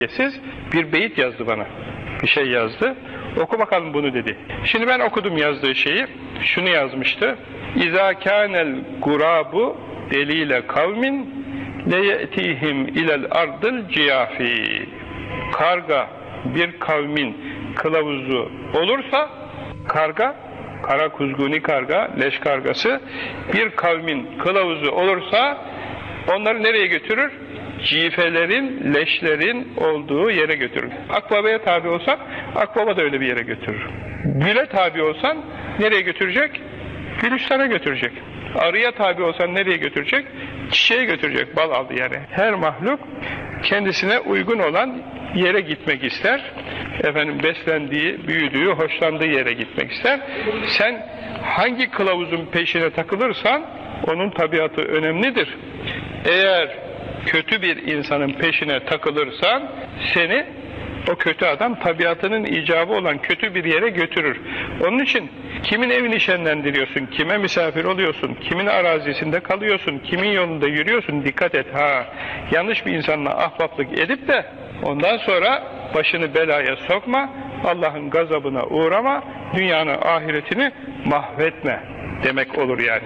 Siz bir beyit yazdı bana. Bir şey yazdı. Oku bakalım bunu dedi. Şimdi ben okudum yazdığı şeyi. Şunu yazmıştı. İzâ kânel gurâbu delîle kavmin leyetihim ilel ardıl ciyâfî. Karga bir kavmin kılavuzu olursa, karga, kara kuzguni karga, leş kargası, bir kavmin kılavuzu olursa onları nereye götürür? Cifelerin, leşlerin olduğu yere götürür. Akbabaya tabi olsan, akbaba da öyle bir yere götürür. Güle tabi olsan nereye götürecek? Gülistan'a götürecek. Arıya tabi olsan nereye götürecek? Çiçeğe götürecek, bal aldı yani. Her mahluk kendisine uygun olan yere gitmek ister. Beslendiği, büyüdüğü, hoşlandığı yere gitmek ister. Sen hangi kılavuzun peşine takılırsan onun tabiatı önemlidir. Eğer kötü bir insanın peşine takılırsan seni o kötü adam tabiatının icabı olan kötü bir yere götürür. Onun için kimin evini şenlendiriyorsun, kime misafir oluyorsun, kimin arazisinde kalıyorsun, kimin yolunda yürüyorsun, dikkat et ha. Yanlış bir insanla ahbaplık edip de ondan sonra başını belaya sokma, Allah'ın gazabına uğrama, dünyanı, ahiretini mahvetme demek olur yani.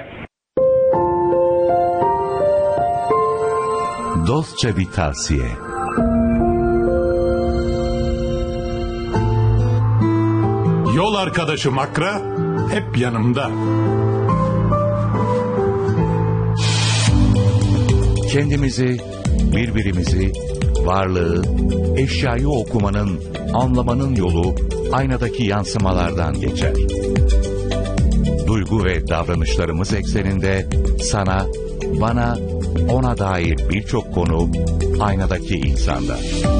Dostça bir tavsiye. Yol arkadaşım Akra hep yanımda. Kendimizi, birbirimizi, varlığı, eşyayı okumanın, anlamanın yolu aynadaki yansımalardan geçer. Duygu ve davranışlarımız ekseninde sana, bana, ona dair birçok konu aynadaki insanda.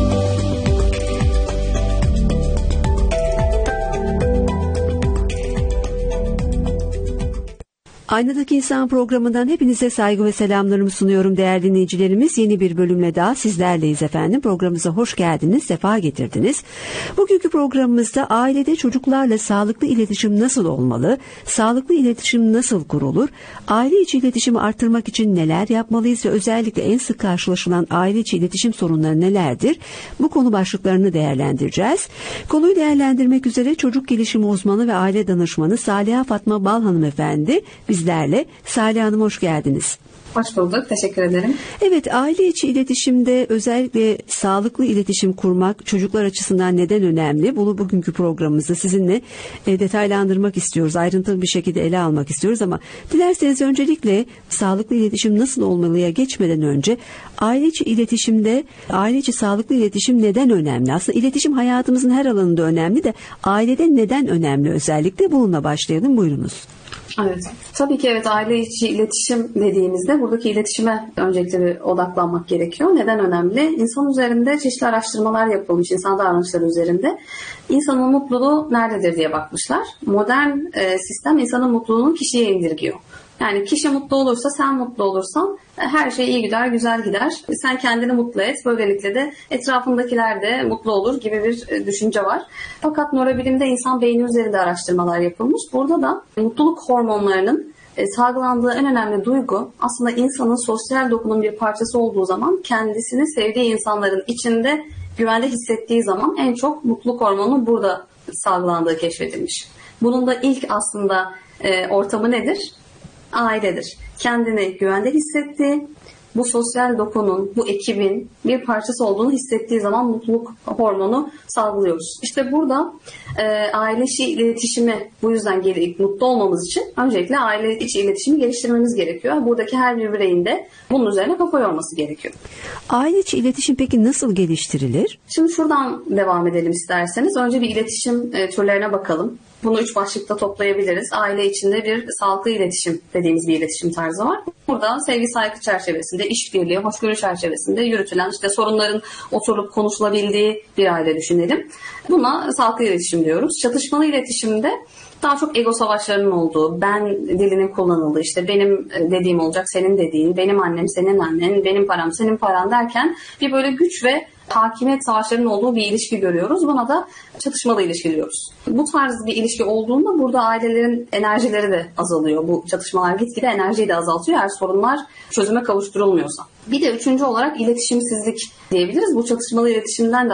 Aynadaki İnsan programından hepinize saygı ve selamlarımı sunuyorum değerli dinleyicilerimiz. Yeni bir bölümle daha sizlerleyiz efendim. Programımıza hoş geldiniz, sefa getirdiniz. Bugünkü programımızda ailede çocuklarla sağlıklı iletişim nasıl olmalı, sağlıklı iletişim nasıl kurulur, aile içi iletişimi artırmak için neler yapmalıyız ve özellikle en sık karşılaşılan aile içi iletişim sorunları nelerdir? Bu konu başlıklarını değerlendireceğiz. Konuyu değerlendirmek üzere çocuk gelişimi uzmanı ve aile danışmanı Saliha Fatma Bal hanımefendi bizlerle. Salih Hanım hoş geldiniz. Hoş bulduk. Teşekkür ederim. Evet, aile içi iletişimde özellikle sağlıklı iletişim kurmak çocuklar açısından neden önemli? Bunu bugünkü programımızda sizinle detaylandırmak istiyoruz. Ayrıntılı bir şekilde ele almak istiyoruz ama dilerseniz öncelikle sağlıklı iletişim nasıl olmalıya geçmeden önce aile içi iletişimde, aile içi sağlıklı iletişim neden önemli? Aslında iletişim hayatımızın her alanında önemli de ailede neden önemli özellikle? Bununla başlayalım. Buyurunuz. Evet. Tabii ki evet, aile içi iletişim dediğimizde buradaki iletişime öncelikle bir odaklanmak gerekiyor. Neden önemli? İnsan üzerinde çeşitli araştırmalar yapılmış, insan davranışları üzerinde. İnsanın mutluluğu nerededir diye bakmışlar. Modern sistem insanın mutluluğunu kişiye indirgiyor. Yani kişi mutlu olursa, sen mutlu olursan her şey iyi gider, güzel gider. Sen kendini mutlu et. Böylelikle de etrafındakiler de mutlu olur gibi bir düşünce var. Fakat nörobilimde insan beyni üzerinde araştırmalar yapılmış. Burada da mutluluk hormonlarının salgılandığı en önemli duygu aslında insanın sosyal dokunun bir parçası olduğu zaman kendisini sevdiği insanların içinde güvende hissettiği zaman en çok mutluluk hormonunun burada salgılandığı keşfedilmiş. Bunun da ilk aslında ortamı nedir? Ailedir. Kendini güvende hissettiği, bu sosyal dokunun, bu ekibin bir parçası olduğunu hissettiği zaman mutluluk hormonu salgılıyoruz. İşte burada aile içi iletişimi bu yüzden mutlu olmamız için öncelikle aile içi iletişimi geliştirmemiz gerekiyor. Buradaki her bir bireyin de bunun üzerine kafa yorması gerekiyor. Aile içi iletişim peki nasıl geliştirilir? Şimdi şuradan devam edelim isterseniz. Önce bir iletişim türlerine bakalım. Bunu 3 başlıkta toplayabiliriz. Aile içinde bir sağlıklı iletişim dediğimiz bir iletişim tarzı var. Burada sevgi saygı çerçevesinde, işbirliği, hoşgörü çerçevesinde yürütülen sorunların oturup konuşulabildiği bir aile düşünelim. Buna sağlıklı iletişim diyoruz. Çatışmalı iletişimde daha çok ego savaşlarının olduğu, ben dilinin kullanıldığı, benim dediğim olacak, senin dediğin, benim annem, senin annen, benim param, senin paran derken bir böyle güç ve hakimiyet savaşlarının olduğu bir ilişki görüyoruz. Buna da çatışmalı ilişki diyoruz. Bu tarz bir ilişki olduğunda burada ailelerin enerjileri de azalıyor. Bu çatışmalar gitgide enerjiyi de azaltıyor eğer sorunlar çözüme kavuşturulmuyorsa. Bir de üçüncü olarak iletişimsizlik diyebiliriz. Bu çatışmalı iletişimden de